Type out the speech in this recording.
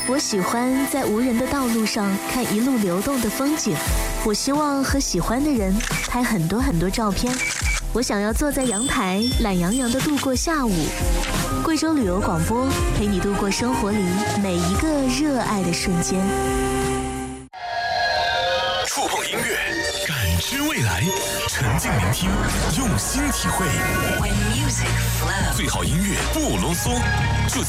我喜欢在无人的道路上看一路流动的风景，我希望和喜欢的人拍很多很多照片。我想要坐在阳台，懒洋洋地度过下午。贵州旅游广播陪你度过生活里每一个热爱的瞬间。 触碰音乐，感知未来，沉浸聆听，用心体会。最好音乐不啰嗦，